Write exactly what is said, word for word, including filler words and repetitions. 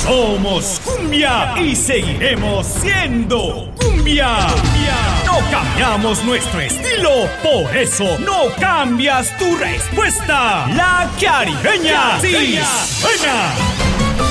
Somos cumbia y seguiremos siendo cumbia. Cumbia. No cambiamos nuestro estilo, por eso no cambias tu respuesta. La Caribeña sí suena.